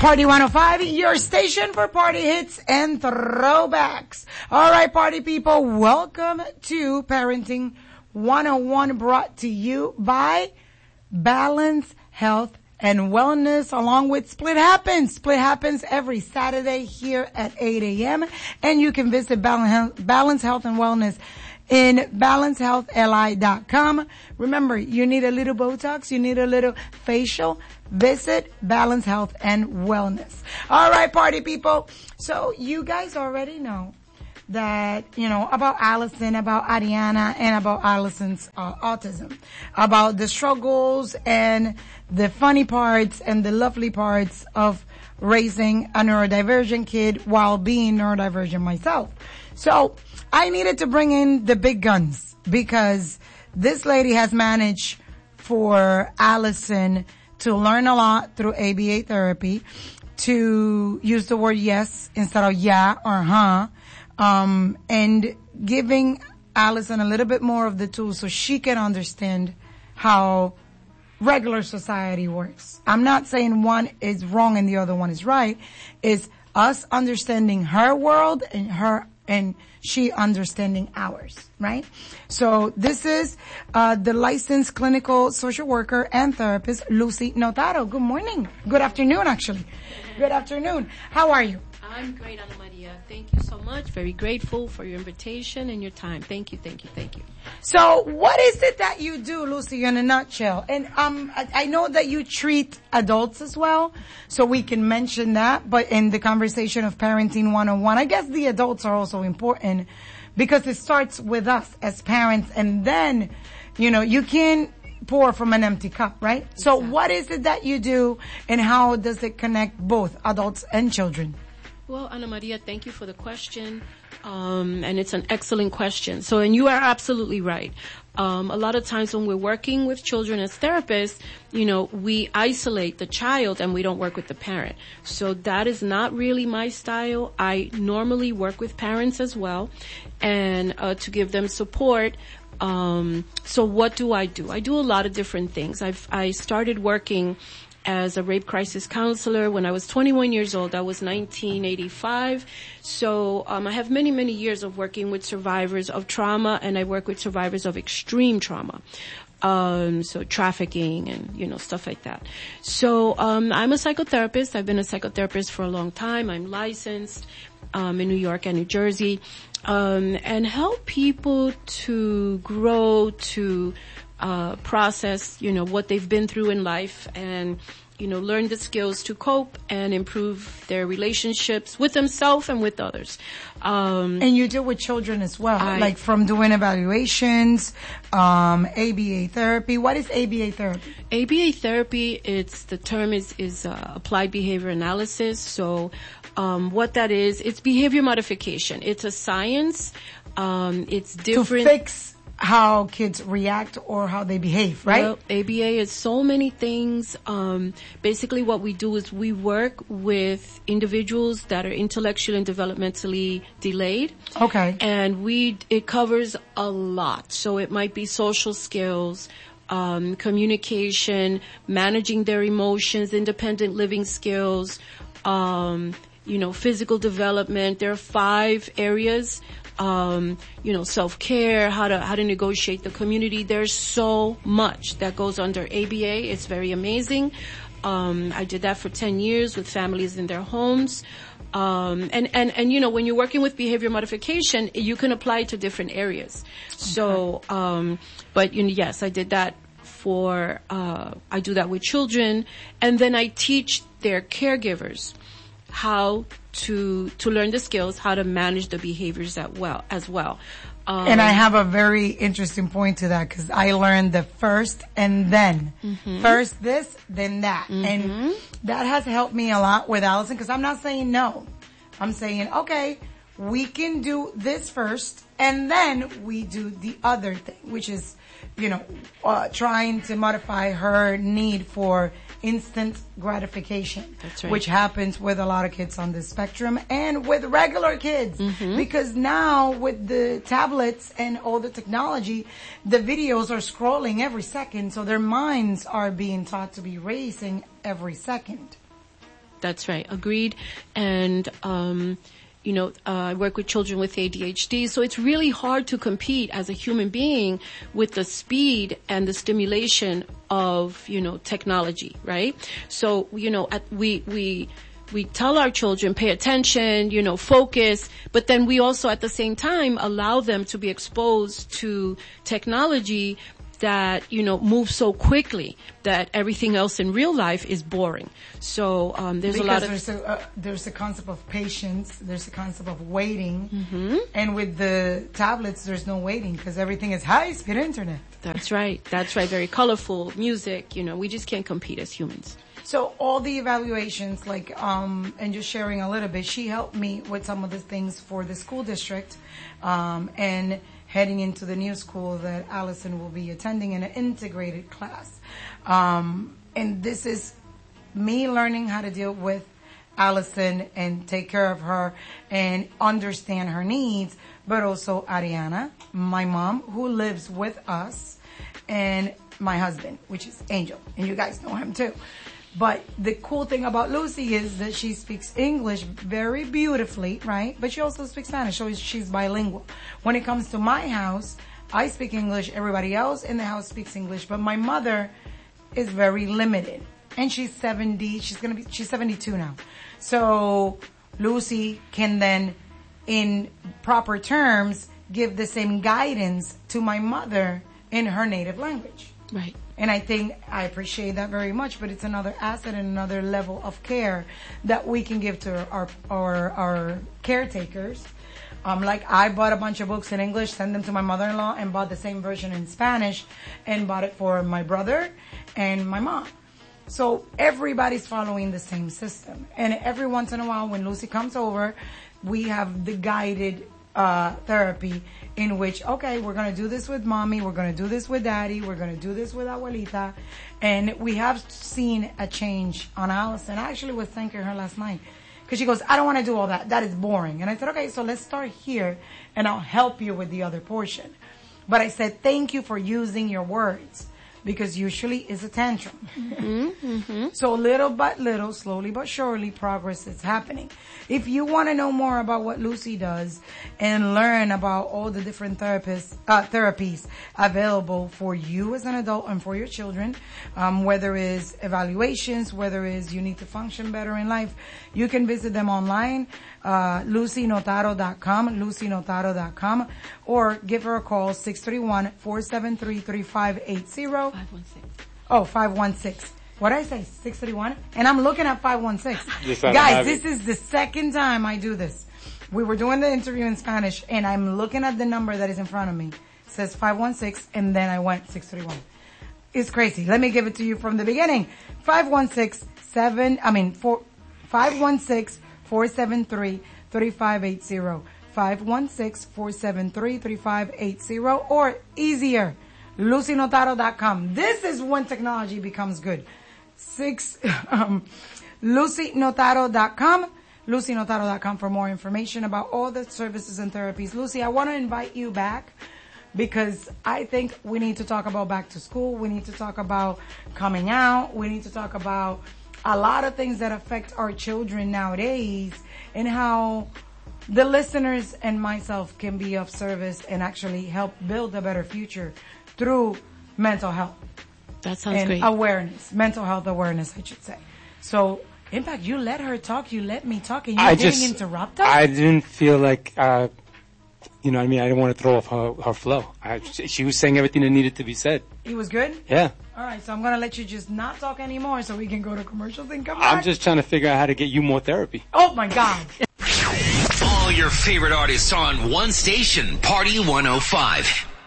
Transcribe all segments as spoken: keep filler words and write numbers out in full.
Party one oh five, your station for party hits and throwbacks. All right, party people, welcome to Parenting one oh one, brought to you by Balance Health and Wellness, along with Split Happens. Split Happens every Saturday here at eight a.m. And you can visit Balance Health and Wellness in balance health l i dot com. Remember, you need a little Botox, you need a little facial, visit Balance Health and Wellness. All right, party people. So you guys already know that, you know, about Allison, about Ariana, and about Allison's uh, autism, about the struggles and the funny parts and the lovely parts of raising a neurodivergent kid while being neurodivergent myself. So I needed to bring in the big guns because this lady has managed for Allison to learn a lot through A B A therapy, to use the word yes instead of yeah or huh, um, and giving Allison a little bit more of the tools so she can understand how regular society works. I'm not saying one is wrong and the other one is right. It's us understanding her world and her and she understanding ours, right? So this is uh the licensed clinical social worker and therapist, Lucy Notaro. Good morning. Good afternoon, actually. Good afternoon. How are you? I'm great, Ana Maria. Thank you so much. Very grateful for your invitation and your time. Thank you, thank you, thank you. So what is it that you do, Lucy, in a nutshell? And um, I, I know that you treat adults as well, so we can mention that. But in the conversation of Parenting one oh one, I guess the adults are also important because it starts with us as parents, and then, you know, you can pour from an empty cup, right? Exactly. So what is it that you do, and how does it connect both adults and children? Well, Ana Maria, thank you for the question. Um, and it's an excellent question. So, and you are absolutely right. Um, a lot of times when we're working with children as therapists, you know, we isolate the child and we don't work with the parent. So that is not really my style. I normally work with parents as well, and uh, to give them support. Um, so what do I do? I do a lot of different things. I've, I started working as a rape crisis counselor when I was twenty-one years old. That was nineteen eighty-five. So um, I have many, many years of working with survivors of trauma, and I work with survivors of extreme trauma. Um, so trafficking and, you know, stuff like that. So um, I'm a psychotherapist. I've been a psychotherapist for a long time. I'm licensed um, in New York and New Jersey, um, and help people to grow, to Uh, process, you know, what they've been through in life, and, you know, learn the skills to cope and improve their relationships with themselves and with others. Um, and you deal with children as well, I, like from doing evaluations, um, A B A therapy. What is A B A therapy? A B A therapy, it's, the term is, is, uh, applied behavior analysis. So, um, what that is, it's behavior modification. It's a science. Um, it's different. To fix how kids react or how they behave, right? Well, A B A is so many things. Um, basically what we do is we work with individuals that are intellectually and developmentally delayed. Okay. And we, it covers a lot. So it might be social skills, um, communication, managing their emotions, independent living skills, um, you know, physical development. There are five areas. Um, you know, self-care, how to, how to negotiate the community. There's so much that goes under A B A. It's very amazing. Um, I did that for ten years with families in their homes. Um, and, and, and, you know, when you're working with behavior modification, you can apply it to different areas. Okay. So, um, but, you know, yes, I did that for, uh, I do that with children. And then I teach their caregivers how to to learn the skills, how to manage the behaviors that well as well. Um, and I have a very interesting point to that, because I learned the first and then. Mm-hmm. First this, then that. Mm-hmm. And that has helped me a lot with Allison, because I'm not saying no. I'm saying, okay, we can do this first, and then we do the other thing, which is, you know, uh, trying to modify her need for instant gratification. That's right. Which happens with a lot of kids on the spectrum and with regular kids. Mm-hmm. Because now with the tablets and all the technology, the videos are scrolling every second, so their minds are being taught to be racing every second. That's right. Agreed. And, um, you know, uh, I work with children with A D H D, so it's really hard to compete as a human being with the speed and the stimulation of, you know, technology, right? So, you know, at, we, we, we tell our children, pay attention, you know, focus, but then we also at the same time allow them to be exposed to technology that, you know, moves so quickly that everything else in real life is boring. So um, there's because a lot of... There's a, uh, there's a concept of patience, there's a concept of waiting, mm-hmm. and with the tablets, there's no waiting because everything is high-speed internet. That's right. That's right. Very colorful music. You know, we just can't compete as humans. So all the evaluations, like, um, and just sharing a little bit, she helped me with some of the things for the school district, um, and heading into the new school that Allison will be attending in an integrated class. Um, and this is me learning how to deal with Allison and take care of her and understand her needs, but also Ariana, my mom, who lives with us, and my husband, which is Angel. And you guys know him too. But the cool thing about Lucy is that she speaks English very beautifully, right? But she also speaks Spanish, so she's bilingual. When it comes to my house, I speak English. Everybody else in the house speaks English. But my mother is very limited. And she's seventy. She's going to be, she's seventy-two now. So Lucy can then, in proper terms, give the same guidance to my mother in her native language. Right. And I think I appreciate that very much, but it's another asset and another level of care that we can give to our our, our caretakers. Um, like I bought a bunch of books in English, sent them to my mother-in-law, and bought the same version in Spanish, and bought it for my brother and my mom. So everybody's following the same system. And every once in a while, when Lucy comes over, we have the guided uh therapy in which, okay, we're going to do this with mommy, we're going to do this with daddy, we're going to do this with abuelita. And we have seen a change on Allison. I actually was thanking her last night because she goes, I don't want to do all that. That is boring. And I said, okay, so let's start here and I'll help you with the other portion. But I said, thank you for using your words, because usually it's a tantrum. Mm-hmm, mm-hmm. So little by little, slowly but surely, progress is happening. If you want to know more about what Lucy does and learn about all the different therapists, uh, therapies available for you as an adult and for your children, um, whether it's evaluations, whether it's you need to function better in life, you can visit them online, uh, lucy notaro dot com, lucy notaro dot com, or give her a call, six three one, four seven three, three five eight zero. five one six. Oh, five one six. What did I say? six three one? And I'm looking at five one six. Yes, I Guys, have this it. is the second time I do this. We were doing the interview in Spanish, and I'm looking at the number that is in front of me. It says five one six, and then I went six three one. It's crazy. Let me give it to you from the beginning. five one six, seven, I mean, four, five one six, four seven three, three five eight zero. five one six, four seven three, three five eight zero, or easier, lucy notaro dot com. This is when technology becomes good. Six, um, lucy notaro dot com, lucy notaro dot com for more information about all the services and therapies. Lucy, I want to invite you back because I think we need to talk about back to school. We need to talk about coming out. We need to talk about a lot of things that affect our children nowadays and how the listeners and myself can be of service and actually help build a better future through mental health. That sounds and great. awareness, mental health awareness, I should say. So, in fact, you let her talk, you let me talk, and you're I getting just, interrupted? I didn't feel like, uh, you know what I mean? I didn't want to throw off her, her flow. I, she was saying everything that needed to be said. It was good? Yeah. All right, so I'm going to let you just not talk anymore so we can go to commercials and come back. I'm just trying to figure out how to get you more therapy. Oh, my God. All your favorite artists on one station, Party one oh five.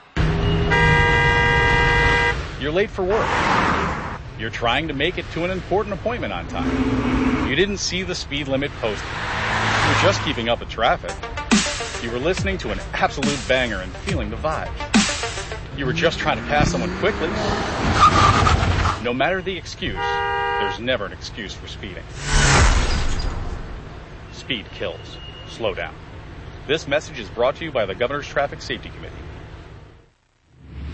You're late for work. You're trying to make it to an important appointment on time. You didn't see the speed limit posted. You were just keeping up with traffic. You were listening to an absolute banger and feeling the vibe. You were just trying to pass someone quickly. No matter the excuse, there's never an excuse for speeding. Speed kills. Slow down. This message is brought to you by the Governor's Traffic Safety Committee.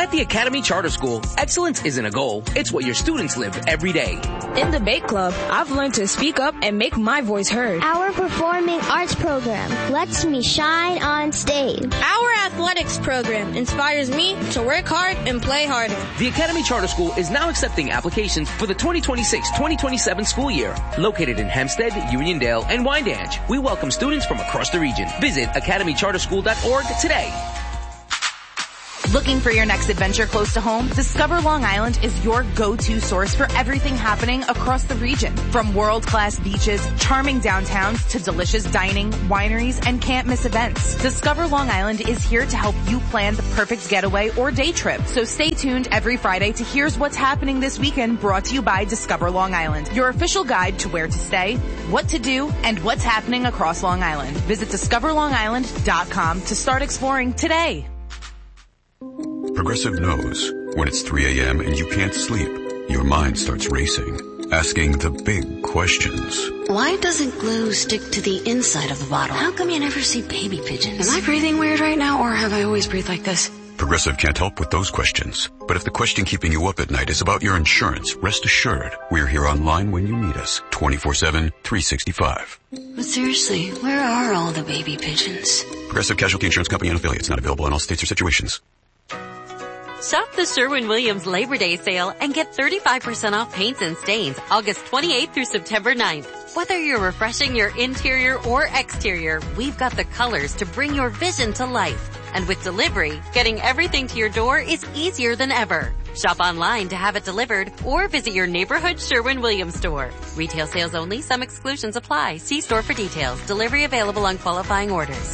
At the Academy Charter School, excellence isn't a goal, it's what your students live every day. In the Bake Club, I've learned to speak up and make my voice heard. Our performing arts program lets me shine on stage. Our athletics program inspires me to work hard and play harder. The Academy Charter School is now accepting applications for the twenty twenty-six twenty twenty-seven school year. Located in Hempstead, Uniondale, and Wyandanch, we welcome students from across the region. Visit academy charter school dot org today. Looking for your next adventure close to home? Discover Long Island is your go-to source for everything happening across the region. From world-class beaches, charming downtowns, to delicious dining, wineries, and can't-miss events. Discover Long Island is here to help you plan the perfect getaway or day trip. So stay tuned every Friday to Here's What's Happening This Weekend, brought to you by Discover Long Island, your official guide to where to stay, what to do, and what's happening across Long Island. Visit discover long island dot com to start exploring today. Progressive knows when it's three a.m. and you can't sleep, your mind starts racing, asking the big questions. Why doesn't glue stick to the inside of the bottle? How come you never see baby pigeons? Am I breathing weird right now, or have I always breathed like this? Progressive can't help with those questions. But if the question keeping you up at night is about your insurance, rest assured, we're here online when you need us, twenty-four seven, three sixty-five. But seriously, where are all the baby pigeons? Progressive Casualty Insurance Company and affiliates, not available in all states or situations. Shop the Sherwin-Williams Labor Day sale and get thirty-five percent off paints and stains August twenty-eighth through September ninth. Whether you're refreshing your interior or exterior, we've got the colors to bring your vision to life. And with delivery, getting everything to your door is easier than ever. Shop online to have it delivered or visit your neighborhood Sherwin-Williams store. Retail sales only. Some exclusions apply. See store for details. Delivery available on qualifying orders.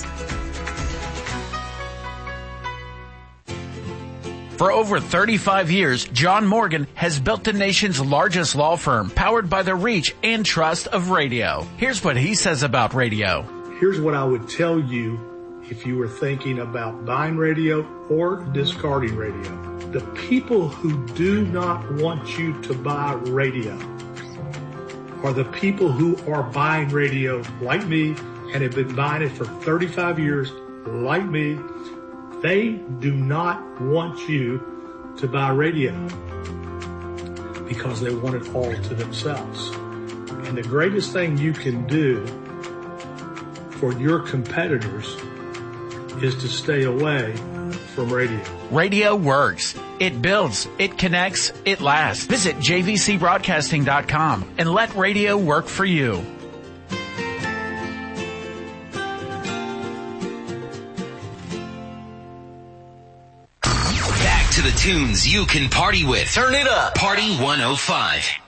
For over thirty-five years, John Morgan has built the nation's largest law firm, powered by the reach and trust of radio. Here's what he says about radio. Here's what I would tell you if you were thinking about buying radio or discarding radio. The people who do not want you to buy radio are the people who are buying radio like me and have been buying it for thirty-five years like me. They do not want you to buy radio because they want it all to themselves. And the greatest thing you can do for your competitors is to stay away from radio. Radio works. It builds. It connects. It lasts. Visit j v c broadcasting dot com and let radio work for you. To the tunes you can party with. Turn it up. Party one oh five.